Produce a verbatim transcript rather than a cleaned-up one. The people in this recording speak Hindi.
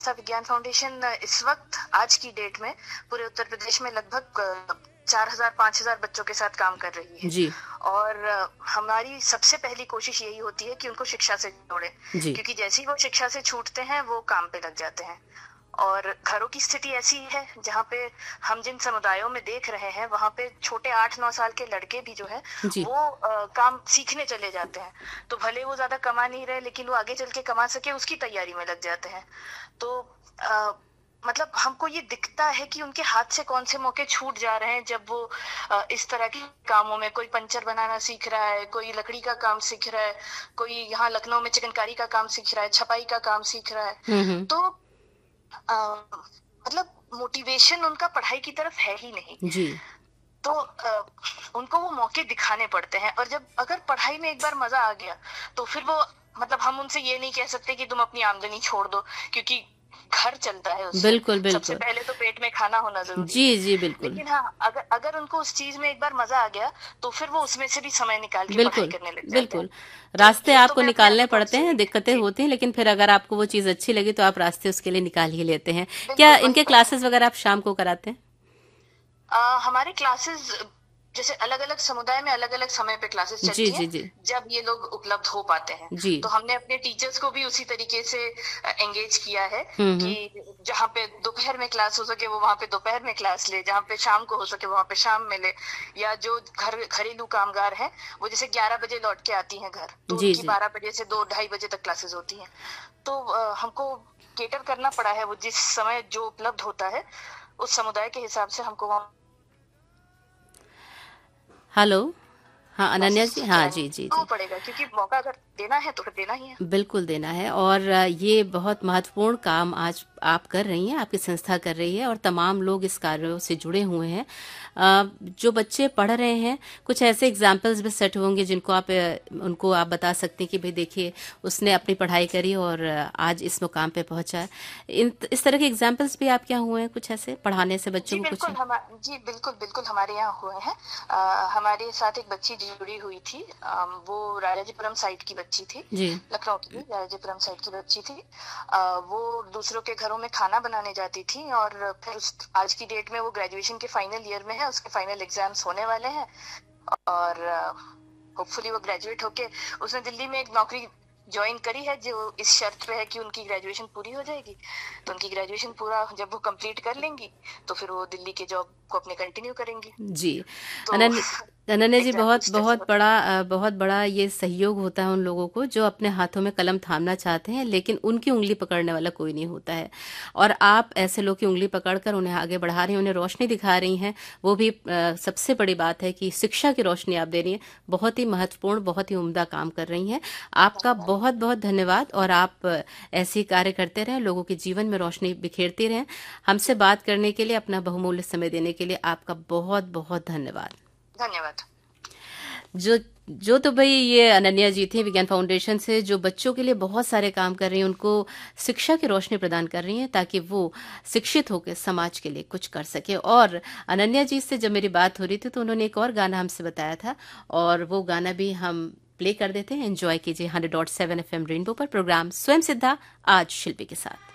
नालंदा विज्ञान फाउंडेशन इस वक्त आज की डेट में पूरे उत्तर प्रदेश में लगभग चार हजार पाँच हजार बच्चों के साथ काम कर रही है जी और हमारी सबसे पहली कोशिश यही होती है कि उनको शिक्षा से जोड़े, जी क्योंकि जैसे ही वो शिक्षा से छूटते हैं वो काम पे लग जाते हैं। और घरों की स्थिति ऐसी है जहाँ पे हम जिन समुदायों में देख रहे हैं वहाँ पे छोटे आठ नौ साल के लड़के भी जो है जी वो आ, काम सीखने चले जाते हैं। तो भले वो ज्यादा कमा नहीं रहे लेकिन वो आगे चल के कमा सके उसकी तैयारी में लग जाते हैं। तो आ, मतलब हमको ये दिखता है कि उनके हाथ से कौन से मौके छूट जा रहे हैं जब वो आ, इस तरह के कामों में, कोई पंचर बनाना सीख रहा है, कोई लकड़ी का काम सीख रहा है, कोई यहाँ लखनऊ में चिकनकारी का काम सीख रहा है, छपाई का काम सीख रहा है। हम्म हम्म तो आ, मतलब मोटिवेशन उनका पढ़ाई की तरफ है ही नहीं। जी तो आ, उनको वो मौके दिखाने पड़ते हैं और जब अगर पढ़ाई में एक बार मजा आ गया तो फिर वो, मतलब हम उनसे ये नहीं कह सकते कि तुम अपनी आमदनी छोड़ दो, क्योंकि घर चलता है उससे। बिल्कुल सबसे बिल्कुल पहले तो पेट में खाना होना जरूरी जी है। जी बिल्कुल लेकिन हाँ, अगर अगर उनको उस चीज में एक बार मजा आ गया तो फिर वो उसमें से भी समय निकाल के पढ़ाई बिल्कुल करने लग जाते हैं। बिल्कुल तो रास्ते ये तो आपको मैं अपने निकालने अनुभव पड़ते से हैं, ही। दिक्कतें जी, होती हैं, लेकिन फिर अगर आपको वो चीज अच्छी लगी तो आप रास्ते उसके लिए निकाल ही लेते हैं। क्या बिल्कुल वही इनके बात है। क्लासेस वगैरह आप शाम को कराते हैं? आ, हमारे क्लासेस जैसे अलग अलग समुदाय में अलग अलग समय पे क्लासेस जी चलती हैं जी जी जब ये लोग उपलब्ध हो पाते हैं। जी तो हमने अपने टीचर्स को भी उसी तरीके से एंगेज किया है हम्म कि हम्म जहाँ पे दोपहर में क्लास हो सके वो वहाँ पे दोपहर में क्लास ले, जहाँ पे शाम को हो सके वहाँ पे शाम में ले। या जो घर घरेलू कामगार हैं वो जैसे ग्यारह बजे लौट के आती हैं घर, तो जी उनकी जी बारह बजे से दो ढाई बजे तक क्लासेस होती हैं। तो अ, हमको केटर करना पड़ा है, वो जिस समय जो उपलब्ध होता है उस समुदाय के हिसाब से हमको वहाँ हेलो। हाँ अनन्या क्लासेस जी, हाँ ज्वाइन जी जी करना जी पड़ेगा, क्योंकि मौका अगर देना है तो फिर देना ही है। बिल्कुल देना है। और अ, ये बहुत महत्वपूर्ण काम आज आप कर रही हैं, आपकी संस्था कर रही है और तमाम लोग इस कार्यों से जुड़े हुए हैं। अ, जो बच्चे पढ़ रहे हैं, कुछ ऐसे एग्जाम्पल्स भी सेट होंगे जिनको आप अ, उनको आप बता सकते हैं कि भाई देखिए उसने अपनी पढ़ाई करी और अ, आज इस मुकाम पे पहुंचा है। इन इस तरह के एग्जाम्पल्स भी आप क्या हुए हैं कुछ ऐसे पढ़ाने से बच्चों जी को कुछ? बिल्कुल, हम जी बिल्कुल बिल्कुल हमारे यहाँ हुए हैं। अ, हमारे साथ एक बच्ची जुड़ी हुई थी। अ, वो राजाजीपुरम साइड की बच्ची थी, जी लखनऊ की राजाजीपुरम साइड की बच्ची थी। अ, वो दूसरों के घरों में खाना बनाने जाती थी और फिर उस आज की डेट में वो ग्रेजुएशन के फाइनल ईयर में है, उसके फाइनल एग्जाम्स होने वाले हैं और होपफुली वो ग्रेजुएट होके उसने दिल्ली में एक नौकरी ज्वाइन करी है जो इस शर्त पे है कि उनकी ग्रेजुएशन पूरी हो जाएगी। तो उनकी ग्रेजुएशन पूरा जब वो कंप्लीट कर लेंगी तो फिर वो दिल्ली के जॉब को अपने कंटिन्यू करेंगी। जी तो अनन्या अनन्या जी, एग्जाम्पल बहुत जैसे बहुत होते बड़ा हैं। अ, बहुत बड़ा ये सहयोग होता है उन लोगों को जो अपने हाथों में कलम थामना चाहते हैं लेकिन उनकी उंगली पकड़ने वाला कोई नहीं होता है। और आप ऐसे लोग की उंगली पकड़कर उन्हें आगे बढ़ा रही हैं, उन्हें रोशनी दिखा रही हैं। वो भी अ, सबसे बड़ी बात है कि शिक्षा की रोशनी आप दे रही हैं। बहुत ही महत्वपूर्ण, बहुत ही उम्दा काम कर रही हैं। आपका धन्यवाद। बहुत बहुत धन्यवाद। और आप अ, ऐसे ही कार्य करते रहें, लोगों के जीवन में रोशनी बिखेरती रहें। हमसे बात करने के लिए, अपना बहुमूल्य समय देने के लिए आपका बहुत बहुत धन्यवाद। धन्यवाद। जो जो तो भाई ये अनन्या जी थी विज्ञान फाउंडेशन से, जो बच्चों के लिए बहुत सारे काम कर रही हैं, उनको शिक्षा की रोशनी प्रदान कर रही हैं ताकि वो शिक्षित होकर समाज के लिए कुछ कर सके। और अनन्या जी से जब मेरी बात हो रही थी तो उन्होंने एक और गाना हमसे बताया था और वो गाना भी हम प्ले कर देते हैं। एंजॉय कीजिए hundred dot seven F M rainbow पर प्रोग्राम स्वयं सिद्धा आज शिल्पी के साथ।